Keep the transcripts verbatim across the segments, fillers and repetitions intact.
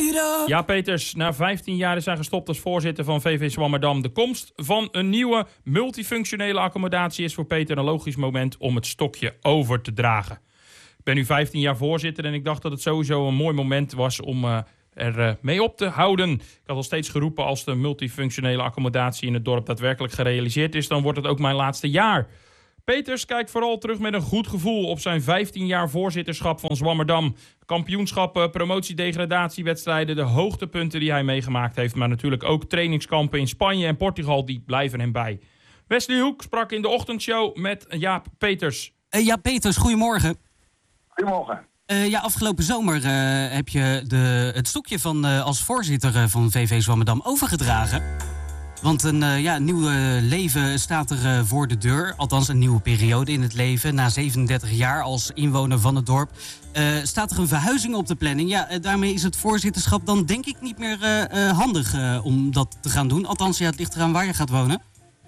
Ja, Peters, na vijftien jaar is hij gestopt als voorzitter van V V Zwammerdam. De komst van een nieuwe multifunctionele accommodatie is voor Peter een logisch moment om het stokje over te dragen. Ik ben nu vijftien jaar voorzitter en ik dacht dat het sowieso een mooi moment was om uh, er uh, mee op te houden. Ik had al steeds geroepen, als de multifunctionele accommodatie in het dorp daadwerkelijk gerealiseerd is, dan wordt het ook mijn laatste jaar. Peters kijkt vooral terug met een goed gevoel op zijn vijftien jaar voorzitterschap van Zwammerdam. Kampioenschappen, promotie-degradatiewedstrijden, de hoogtepunten die hij meegemaakt heeft, maar natuurlijk ook trainingskampen in Spanje en Portugal, die blijven hem bij. Wesley Hoek sprak in de ochtendshow met Jaap Peters. Uh, ja, Peters, goedemorgen. Goedemorgen. Uh, ja, afgelopen zomer uh, heb je de, het stokje van, uh, als voorzitter uh, van V V Zwammerdam overgedragen. Want een uh, ja, nieuw uh, leven staat er uh, voor de deur. Althans, een nieuwe periode in het leven. Na zevenendertig jaar als inwoner van het dorp uh, staat er een verhuizing op de planning. Ja, uh, daarmee is het voorzitterschap dan denk ik niet meer uh, uh, handig uh, om dat te gaan doen. Althans, ja, het ligt eraan waar je gaat wonen.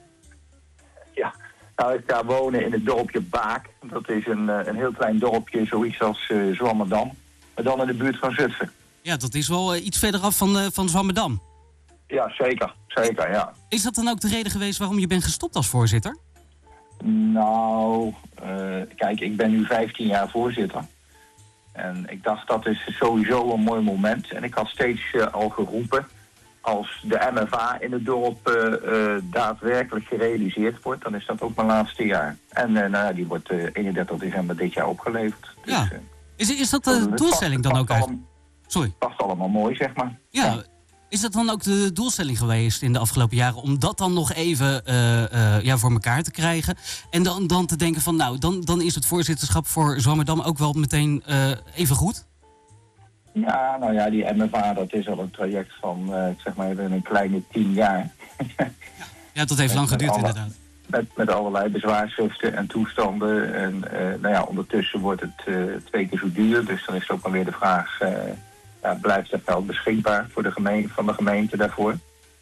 Ja, nou ik ga wonen in het dorpje Baak. Dat is een, uh, een heel klein dorpje, zoiets als uh, Zwammerdam. Maar dan in de buurt van Zutphen. Ja, dat is wel uh, iets verderaf van, uh, van Zwammerdam. Ja, zeker. Zeker, ja. Is dat dan ook de reden geweest waarom je bent gestopt als voorzitter? Nou, uh, kijk, ik ben nu vijftien jaar voorzitter. En ik dacht, dat is sowieso een mooi moment. En ik had steeds uh, al geroepen, als de M F A in het dorp uh, uh, daadwerkelijk gerealiseerd wordt, dan is dat ook mijn laatste jaar. En uh, nou ja, die wordt uh, eenendertig december dit jaar opgeleverd. Dus, ja. Uh, is, is dat de uh, doelstelling dan ook eigenlijk? Sorry. Past allemaal mooi, zeg maar. Ja. ja. Is dat dan ook de doelstelling geweest in de afgelopen jaren om dat dan nog even uh, uh, ja, voor elkaar te krijgen? En dan, dan te denken van nou, dan, dan is het voorzitterschap voor Zwammerdam ook wel meteen uh, even goed? Ja, nou ja, die M F A, dat is al een traject van, uh, zeg maar, een kleine tien jaar. ja. ja, dat heeft lang geduurd alle, inderdaad. Met, met allerlei bezwaarschriften en toestanden. En uh, nou ja, ondertussen wordt het uh, twee keer zo duur, dus dan is ook maar weer de vraag, Uh, Ja, blijft er geld beschikbaar voor de gemeente, van de gemeente daarvoor.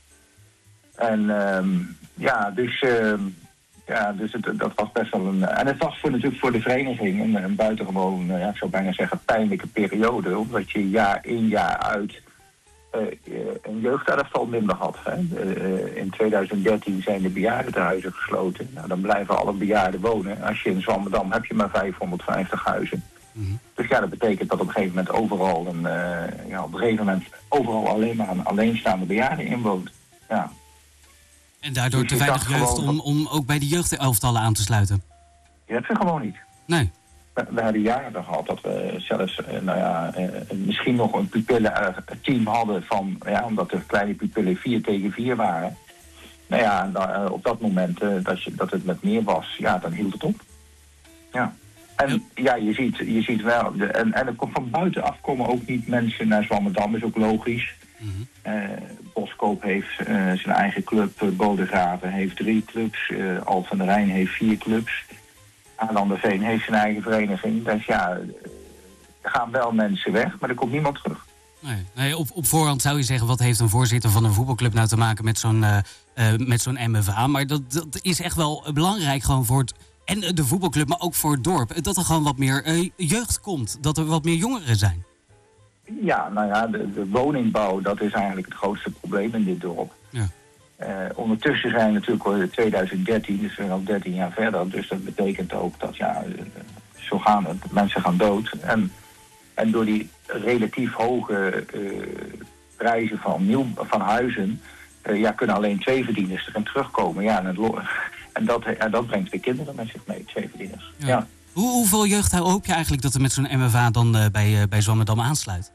En um, ja, dus, uh, ja, dus het, dat was best wel een... En het was voor, natuurlijk voor de vereniging een, een buitengewoon, ja, ik zou bijna zeggen, pijnlijke periode. Omdat je jaar in jaar uit uh, een jeugdelftal minder had. Hè. Uh, in tweeduizend dertien zijn de bejaardentehuizen gesloten. Nou, dan blijven alle bejaarden wonen. Als je in Zwammerdam heb je maar vijfhonderdvijftig huizen. Mm-hmm. Dus ja, dat betekent dat op een gegeven moment overal een, uh, ja, op een gegeven moment overal alleen maar een alleenstaande bejaarde inwoont. Ja. En daardoor dus te weinig jeugd om, om ook bij de jeugdelftallen aan te sluiten? Je hebt ze gewoon niet. Nee. We, we hebben jaren gehad dat we zelfs, uh, nou ja, uh, misschien nog een pupillenteam uh, hadden van, ja, omdat de kleine pupillen vier tegen vier waren. Nou ja, uh, op dat moment uh, dat, je, dat het met meer was, ja, dan hield het op. Ja. En ja, je ziet, je ziet wel, de, en, en er komt van buitenaf komen ook niet mensen naar Zwammerdam, is ook logisch. Mm-hmm. Uh, Boskoop heeft uh, zijn eigen club, uh, Bodegraven heeft drie clubs, uh, Al van der Rijn heeft vier clubs. Aanlanderveen heeft zijn eigen vereniging. Dus ja, er gaan wel mensen weg, maar er komt niemand terug. Nee, nee, op, op voorhand zou je zeggen, wat heeft een voorzitter van een voetbalclub nou te maken met zo'n, uh, uh, met zo'n M F A? Maar dat, dat is echt wel belangrijk gewoon voor het... En de voetbalclub, maar ook voor het dorp. Dat er gewoon wat meer uh, jeugd komt. Dat er wat meer jongeren zijn. Ja, nou ja, de, de woningbouw, dat is eigenlijk het grootste probleem in dit dorp. Ja. Uh, ondertussen zijn we natuurlijk al tweeduizend dertien, dus we zijn al dertien jaar verder. Dus dat betekent ook dat, ja, uh, zo gaan het. Mensen gaan dood. En, en door die relatief hoge uh, prijzen van, nieuw, van huizen, uh, ja, kunnen alleen twee verdieners erin terugkomen. Ja, en het lo- En dat, en dat brengt de kinderen met zich mee, twee verdieners. Ja. Ja. Hoe, hoeveel jeugd hoop je eigenlijk dat er met zo'n M F A dan uh, bij, uh, bij Zwammerdam aansluit?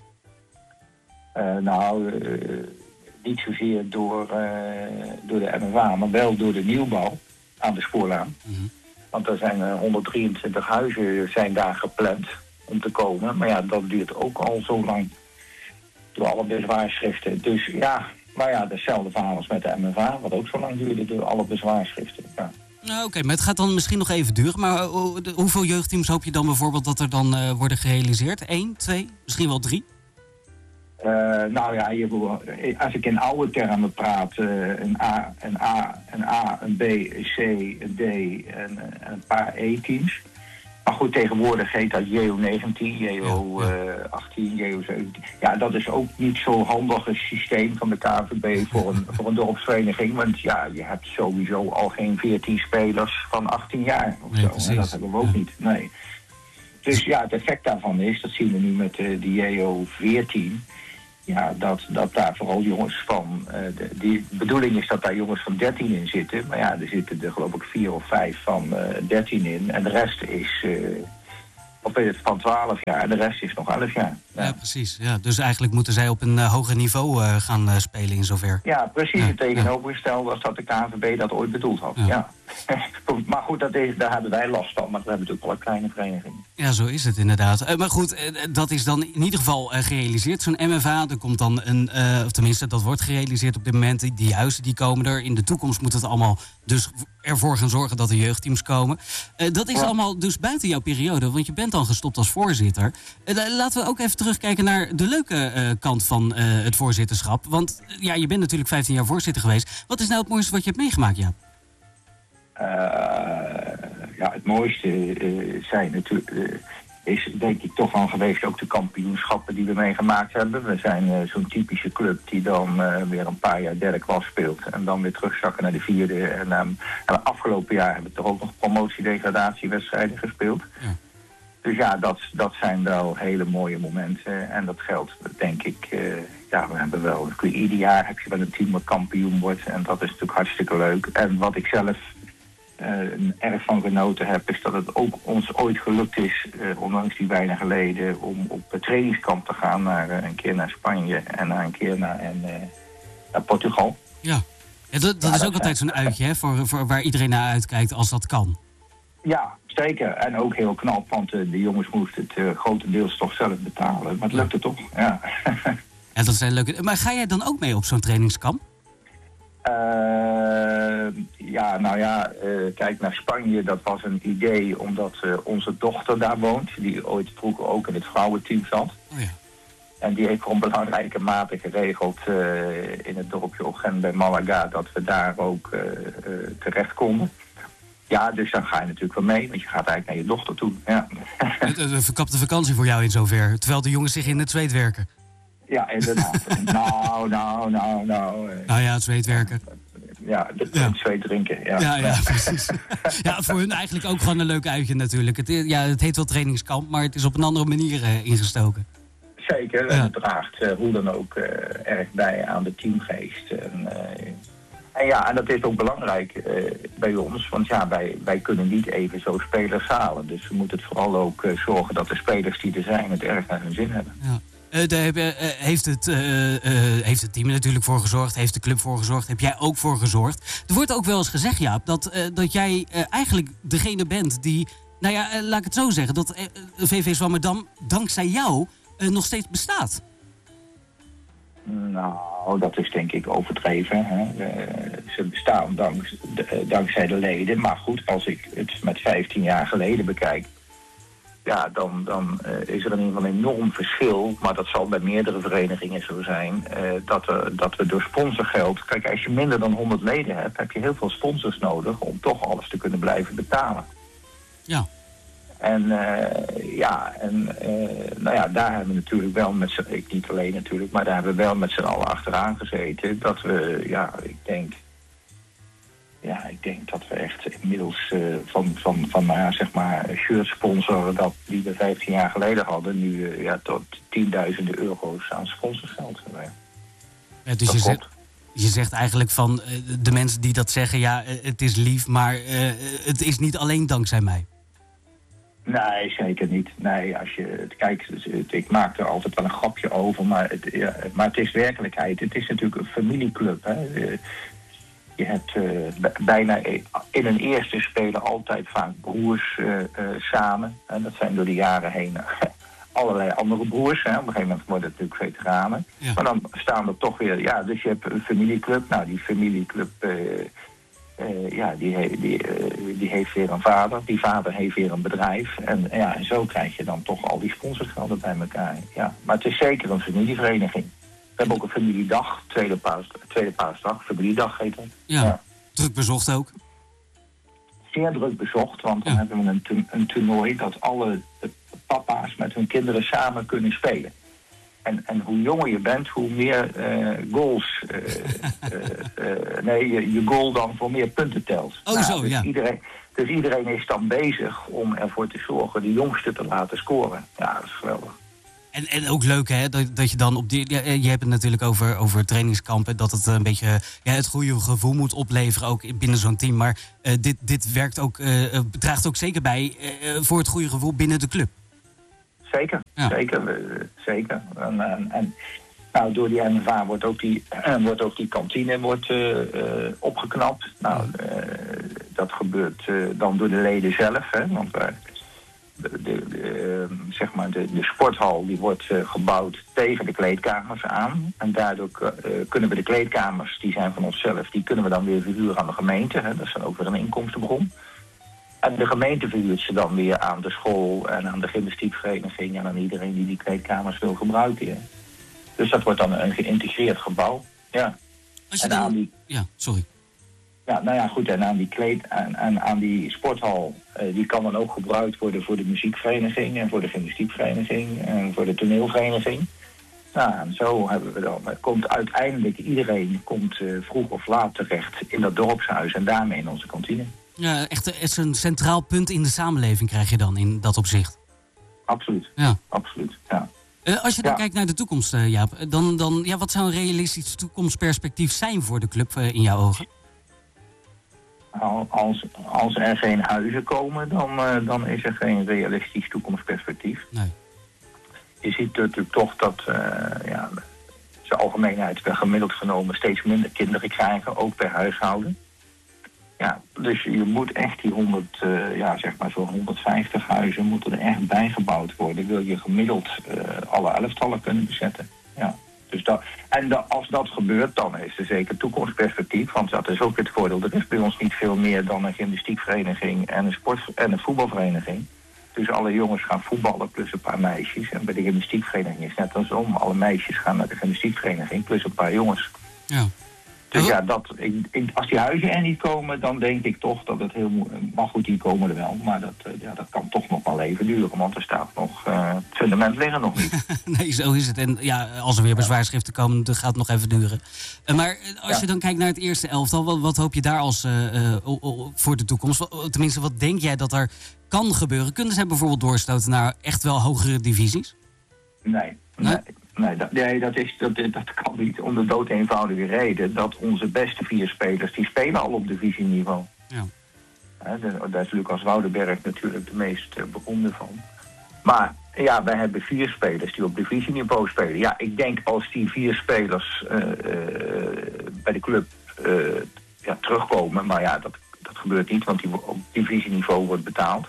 Uh, nou, uh, niet zozeer door, uh, door de M F A, maar wel door de nieuwbouw aan de Spoorlaan. Mm-hmm. Want er zijn uh, honderddrieëntwintig huizen zijn daar gepland om te komen. Maar ja, dat duurt ook al zo lang door alle bezwaarschriften. Dus ja... Maar ja, hetzelfde verhaal als met de M F A, wat ook zo lang duurde door alle bezwaarschriften. Ja. Nou, Oké, okay, maar het gaat dan misschien nog even duren. Maar uh, de, hoeveel jeugdteams hoop je dan bijvoorbeeld dat er dan uh, worden gerealiseerd? Eén, twee, misschien wel drie? Uh, nou ja, je, als ik in oude termen praat, uh, een A, een A, een A, een B, een C, een D en, en een paar E-teams. Maar goed, tegenwoordig heet dat J O negentien, J O Ja, ja. achttien, J O zeventien. Ja, dat is ook niet zo handig een systeem van de K N V B voor een, voor een dorpsvereniging. Want ja, je hebt sowieso al geen veertien spelers van achttien jaar of Nee, zo. precies. Hè? Dat hebben we ook Ja. niet, nee. Dus ja, het effect daarvan is, dat zien we nu met uh, de J O veertien... Ja, dat, dat daar vooral jongens van... Uh, de, die bedoeling is dat daar jongens van dertien in zitten. Maar ja, er zitten er geloof ik vier of vijf van uh, dertien in. En de rest is... Uh, of is het van twaalf jaar en de rest is nog elf jaar. Ja, Ja, precies. Ja, dus eigenlijk moeten zij op een uh, hoger niveau uh, gaan uh, spelen in zover. ja precies Ja, het tegenovergestelde als dat de K N V B dat ooit bedoeld had. Ja. Ja. Maar goed, dat is, daar hebben wij last van. Maar we hebben natuurlijk wel een kleine vereniging. Ja, zo is het inderdaad. Uh, maar goed, uh, dat is dan in ieder geval uh, gerealiseerd, zo'n M F A. Er komt dan een, uh, of tenminste, dat wordt gerealiseerd op dit moment. Die, die huizen die komen er. In de toekomst moet het allemaal dus ervoor gaan zorgen dat er jeugdteams komen. Uh, dat is Ja. allemaal dus buiten jouw periode, want je bent dan gestopt als voorzitter. Uh, laten we ook even terugkijken naar de leuke uh, kant van uh, het voorzitterschap. Want uh, ja, je bent natuurlijk vijftien jaar voorzitter geweest. Wat is nou het mooiste wat je hebt meegemaakt, Jaap? Uh, ja, het mooiste uh, zijn natuurlijk... Uh, is denk ik toch wel geweest ook de kampioenschappen die we meegemaakt hebben. We zijn uh, zo'n typische club die dan uh, weer een paar jaar derde klas speelt. En dan weer terugzakken naar de vierde. En, um, en afgelopen jaar hebben we toch ook nog promotie-degradatiewedstrijden gespeeld. Ja. Dus ja, dat, dat zijn wel hele mooie momenten. En dat geldt denk ik... Uh, ja, we hebben wel... Ieder jaar heb je wel een team wat kampioen wordt. En dat is natuurlijk hartstikke leuk. En wat ik zelf... Uh, erg van genoten heb, is dat het ook ons ooit gelukt is, uh, ondanks die weinige leden, om op het trainingskamp te gaan, naar, uh, een keer naar Spanje en naar een keer naar, en, uh, naar Portugal. Ja, ja dat, dat Ja, is dat ook altijd zo'n uitje, hè, voor, voor waar iedereen naar uitkijkt als dat kan. Ja, zeker. En ook heel knap, want uh, de jongens moesten het uh, grotendeels toch zelf betalen. Maar het lukte toch, ja. Ja, dat zijn leuke. Maar ga jij dan ook mee op zo'n trainingskamp? Uh, ja, nou ja, uh, kijk naar Spanje, dat was een idee omdat uh, onze dochter daar woont, die ooit vroeger ook in het vrouwenteam zat. Oh ja. En die heeft voor een belangrijke mate geregeld uh, in het dorpje Ogen bij Malaga, dat we daar ook uh, uh, terecht konden. Ja, dus dan ga je natuurlijk wel mee, want je gaat eigenlijk naar je dochter toe. Ja. Een verkapte vakantie voor jou in zover, terwijl de jongens zich in het zweet werken. Ja, inderdaad. nou, nou, nou, nou. Uh, Nou ja, het zweet werken. Ja, de, Ja. het zweet drinken. Ja, Ja, ja, precies. Ja, voor hun eigenlijk ook gewoon een leuk uitje natuurlijk. Het, ja, het heet wel trainingskamp, maar het is op een andere manier uh, ingestoken. Zeker, en Ja. het draagt uh, hoe dan ook uh, erg bij aan de teamgeest. En, uh, en ja, en dat is ook belangrijk uh, bij ons, want ja, wij, wij kunnen niet even zo spelers halen. Dus we moeten het vooral ook uh, zorgen dat de spelers die er zijn het erg naar hun zin hebben. Ja. Uh, daar heb, uh, heeft, het, uh, uh, heeft het team er natuurlijk voor gezorgd, heeft de club voor gezorgd, heb jij ook voor gezorgd. Er wordt ook wel eens gezegd, Jaap, dat, uh, dat jij uh, eigenlijk degene bent die, nou ja, uh, laat ik het zo zeggen, dat uh, V V Zwammerdam dankzij jou uh, nog steeds bestaat. Nou, dat is denk ik overdreven. Hè. Uh, ze bestaan dank, de, dankzij de leden. Maar goed, als ik het met vijftien jaar geleden bekijk, ja, dan, dan uh, is er in ieder geval een enorm verschil. Maar dat zal bij meerdere verenigingen zo zijn. Uh, dat, uh, dat we door sponsorgeld... Kijk, als je minder dan honderd leden hebt, heb je heel veel sponsors nodig om toch alles te kunnen blijven betalen. Ja. En uh, ja, en uh, nou ja, daar hebben we natuurlijk wel met z'n... Ik niet alleen natuurlijk, maar daar hebben we wel met z'n allen achteraan gezeten. Dat we, ja, ik denk... Ja, ik denk dat we echt inmiddels uh, van, van, van nou ja, zeg maar, shirt sponsor dat die we vijftien jaar geleden hadden, nu uh, ja, tot tienduizenden euro's aan sponsorgeld. Ja. Ja, dus je zegt, je zegt eigenlijk van uh, de mensen die dat zeggen, ja, uh, het is lief, maar uh, het is niet alleen dankzij mij. Nee, zeker niet. Nee, als je het kijkt, ik maak er altijd wel een grapje over, maar het, ja, maar het is werkelijkheid. Het is natuurlijk een familieclub, hè. Je hebt uh, bijna in een eerste spelen altijd vaak broers uh, uh, samen. En dat zijn door de jaren heen allerlei andere broers. Hè. Op een gegeven moment worden het natuurlijk veteranen. Ja. Maar dan staan er toch weer... Ja, dus je hebt een familieclub. Nou, die familieclub... Uh, uh, ja, die, he, die, uh, die heeft weer een vader. Die vader heeft weer een bedrijf. En ja, en zo krijg je dan toch al die sponsorgelden bij elkaar. Ja. Maar het is zeker een familievereniging. We hebben ook een familiedag, tweede, paas, tweede paasdag, familiedag heet dat. Ja, ja, druk bezocht ook. zeer druk bezocht, want dan Ja. hebben we een, to- een toernooi dat alle papa's met hun kinderen samen kunnen spelen. En, en hoe jonger je bent, hoe meer uh, goals, uh, uh, uh, nee, je, je goal dan voor meer punten telt. Oh, zo, dus ja. Iedereen, dus iedereen is dan bezig om ervoor te zorgen de jongste te laten scoren. Ja, dat is geweldig. En, en ook leuk, hè, dat, dat je dan op die... Ja, je hebt het natuurlijk over, over trainingskampen, dat het een beetje ja, het goede gevoel moet opleveren, ook binnen zo'n team. Maar uh, dit, dit werkt ook, uh, draagt ook zeker bij uh, voor het goede gevoel binnen de club. Zeker, Ja. zeker, uh, zeker. En, en, en nou, door die N V A wordt ook die, uh, wordt ook die kantine wordt, uh, uh, opgeknapt. Nou, uh, dat gebeurt uh, dan door de leden zelf, hè, want wij... De, de, de, uh, zeg maar de, de sporthal die wordt uh, gebouwd tegen de kleedkamers aan. En daardoor uh, kunnen we de kleedkamers, die zijn van onszelf, die kunnen we dan weer verhuren aan de gemeente. Hè. Dat is dan ook weer een inkomstenbron. En de gemeente verhuurt ze dan weer aan de school en aan de gymnastiekvereniging en aan iedereen die die kleedkamers wil gebruiken. Ja. Dus dat wordt dan een geïntegreerd gebouw. Ja. Als je En aan dan... die... Ja, sorry. Ja, nou ja, goed. En aan die kleed en, en aan die sporthal, uh, die kan dan ook gebruikt worden voor de muziekvereniging en voor de gymnastiekvereniging en voor de toneelvereniging. Nou, en zo hebben we dan. Komt uiteindelijk iedereen komt uh, vroeg of laat terecht in dat dorpshuis en daarmee in onze kantine. Ja, echt, echt een centraal punt in de samenleving krijg je dan in dat opzicht. Absoluut. Ja. Absoluut. Ja. Uh, als je dan Ja. kijkt naar de toekomst, uh, Jaap, dan, dan ja, wat zou een realistisch toekomstperspectief zijn voor de club uh, in jouw ogen? Als, als er geen huizen komen, dan, uh, dan is er geen realistisch toekomstperspectief. Nee. Je ziet natuurlijk toch dat uh, ja, de algemeenheid per gemiddeld genomen steeds minder kinderen krijgen, ook per huishouden. Ja, dus je moet echt die honderd, uh, ja, zeg maar zo'n honderdvijftig huizen moeten er echt bijgebouwd worden. Wil je gemiddeld uh, alle elftallen kunnen bezetten. Ja. Dus dat, en da, als dat gebeurt, dan is er zeker toekomstperspectief. Want dat is ook het voordeel. Er is bij ons niet veel meer dan een gymnastiekvereniging en een sport en een voetbalvereniging. Dus alle jongens gaan voetballen plus een paar meisjes. En bij de gymnastiekvereniging is het net andersom. Alle meisjes gaan naar de gymnastiekvereniging plus een paar jongens. Ja. Dus ja, dat, ik, ik, als die huizen er niet komen, dan denk ik toch dat het heel moeilijk... Maar goed, die komen er wel. Maar dat, uh, ja, dat kan toch nog wel even duren. Want er staat nog... Uh, het fundament liggen nog niet. Nee, zo is het. En ja, als er weer bezwaarschriften komen, dan gaat het nog even duren. Uh, maar als Ja. je dan kijkt naar het eerste elftal, wat, wat hoop je daar als uh, uh, o, o, voor de toekomst? Wat, tenminste, wat denk jij dat er kan gebeuren? Kunnen zij bijvoorbeeld doorstoten naar echt wel hogere divisies? Nee, nee. Nee, dat, nee dat, is, dat, dat kan niet om de dood eenvoudige reden dat onze beste vier spelers, die spelen al op divisieniveau. Ja. He, daar is Lucas Woudenberg natuurlijk de meest uh, beroemde van. Maar ja, wij hebben vier spelers die op divisieniveau spelen. Ja, ik denk als die vier spelers uh, uh, bij de club uh, ja, terugkomen, maar ja, dat, dat gebeurt niet, want die op divisieniveau wordt betaald.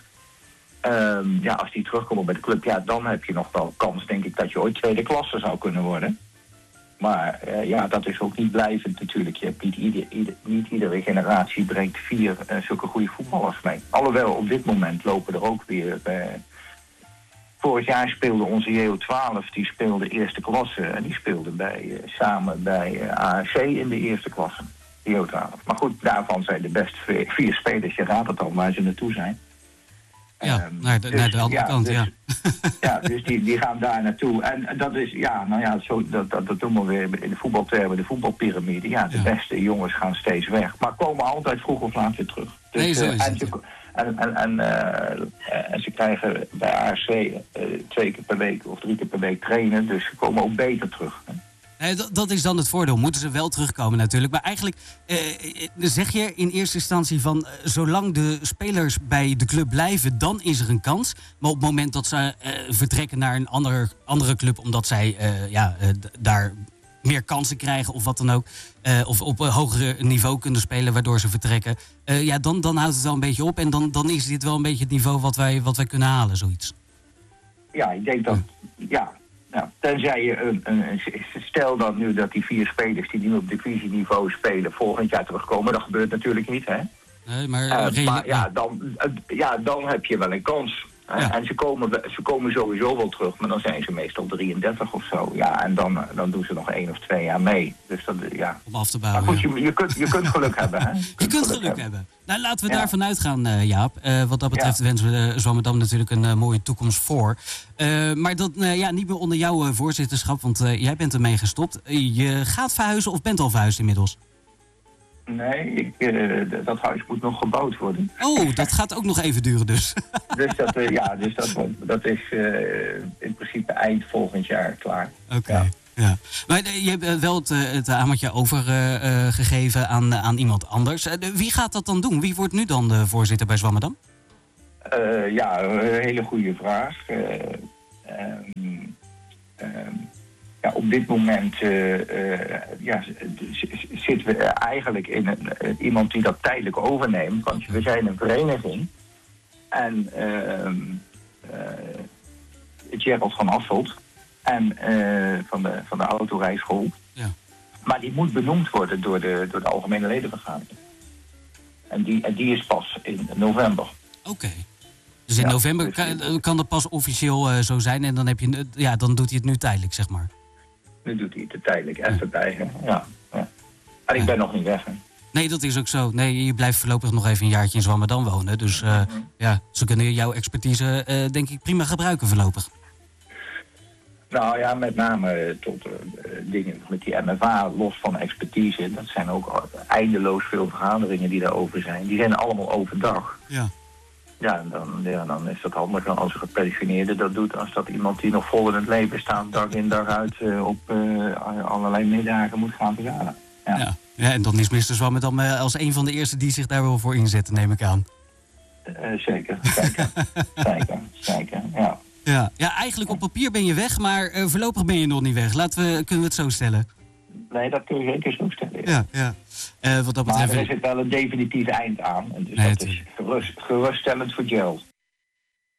Um, ja, als die terugkomen bij de club, ja, dan heb je nog wel kans, denk ik, dat je ooit tweede klasse zou kunnen worden. Maar uh, ja, dat is ook niet blijvend natuurlijk. Je hebt niet, ieder, ieder, niet iedere generatie brengt vier uh, zulke goede voetballers mee. Alhoewel, op dit moment lopen er ook weer... Uh, vorig jaar speelde onze J O twaalf, die speelde eerste klasse. En die speelde bij, uh, samen bij uh, A F C in de eerste klasse. J O twaalf. Maar goed, daarvan zijn de beste vier, vier spelers. Je raadt het al waar ze naartoe zijn. Ja, um, naar de, dus, naar de andere ja, kant, dus, ja. ja, dus die, die gaan daar naartoe. En dat is, ja, nou ja, zo, dat, dat, dat doen we weer in de voetbaltermen, de voetbalpyramide. Ja, de Ja. beste jongens gaan steeds weg. Maar komen altijd vroeg of laat weer terug. Dus, Nee, zo uh, is en, het, ze, ja. en, en, en, uh, en ze krijgen bij A R C uh, twee keer per week of drie keer per week trainen. Dus ze komen ook beter terug. Hè. Nee, dat, dat is dan het voordeel. Moeten ze wel terugkomen natuurlijk. Maar eigenlijk eh, zeg je in eerste instantie van... Eh, zolang de spelers bij de club blijven, dan is er een kans. Maar op het moment dat ze eh, vertrekken naar een andere, andere club... omdat zij eh, ja, eh, d- daar meer kansen krijgen of wat dan ook... Eh, of op een hoger niveau kunnen spelen waardoor ze vertrekken... Eh, ja, dan, dan houdt het wel een beetje op. En dan, dan is dit wel een beetje het niveau wat wij, wat wij kunnen halen, zoiets. Ja, ik denk dat... Ja. Nou, tenzij je een, een, een... Stel dan nu dat die vier spelers die nu op divisieniveau spelen... volgend jaar terugkomen. Dat gebeurt natuurlijk niet, hè? Nee, maar, Uh, uh, maar ja, dan, uh, ja, dan heb je wel een kans. Ja. En ze komen, ze komen sowieso wel terug, maar dan zijn ze meestal drieëndertig of zo. Ja, en dan, dan doen ze nog één of twee jaar mee. Dus dat, ja. Om af te Maar bouwen. goed, je, je, kunt, je kunt geluk hebben, hè? Je Je kunt geluk hebben. hebben. Nou, laten we ja. daarvan uitgaan, uh, Jaap. Uh, wat dat betreft ja. wensen we uh, Zwammerdam natuurlijk een uh, mooie toekomst voor. Uh, maar dat uh, ja, niet meer onder jouw uh, voorzitterschap, want uh, jij bent ermee gestopt. Uh, je gaat verhuizen of bent al verhuisd inmiddels? Nee, ik, uh, dat huis moet nog gebouwd worden. Oh, dat gaat ook nog even duren dus. dus dat, uh, ja, dus dat, dat is uh, in principe eind volgend jaar klaar. Oké. Okay. Ja. Ja. Maar uh, je hebt wel het, het aanbodje overgegeven uh, aan, aan iemand anders. Uh, wie gaat dat dan doen? Wie wordt nu dan de voorzitter bij Zwammerdam? Uh, ja, een hele goede vraag. Uh, um, um, ja, op dit moment uh, uh, ja, zitten we eigenlijk in een, uh, iemand die dat tijdelijk overneemt. Want we zijn een vereniging. En uh, uh, Gerald van Asselt... En uh, van, de, van de autorijschool. Ja. Maar die moet benoemd worden door de, door de algemene ledenvergadering. En die, en die is pas in november. Oké. Okay. Dus in ja, november dus, kan, kan dat pas officieel uh, zo zijn en dan, heb je, ja, dan doet hij het nu tijdelijk, zeg maar. Nu doet hij het tijdelijk, even ja. bij. Ja, ja. En ik ja. ben nog niet weg. Hè. Nee, dat is ook zo. Nee, je blijft voorlopig nog even een jaartje in Zwammerdam wonen. Dus uh, mm-hmm. ja, ze kunnen jouw expertise uh, denk ik prima gebruiken voorlopig. Nou ja, met name tot uh, dingen met die M F A, los van expertise. Dat zijn ook eindeloos veel vergaderingen die daarover zijn. Die zijn allemaal overdag. Ja. Ja, en dan, ja, dan is dat handiger als een gepensioneerde dat doet... als dat iemand die nog vol in het leven staat... dag in dag uit uh, op uh, allerlei middagen moet gaan vergaderen. Ja. Ja. Ja, en dan is mister Zwammerdam uh, als een van de eerste die zich daar wel voor inzetten, neem ik aan. Uh, zeker, zeker, zeker, zeker, ja. Ja, ja, eigenlijk op papier ben je weg, maar uh, voorlopig ben je nog niet weg. Laten we, kunnen we het zo stellen? Nee, dat kun je zeker zo stellen. Ja, ja. ja. Uh, wat dat betreft... Maar er zit wel een definitief eind aan. En dus nee, dat is gerust, geruststellend voor Gerald.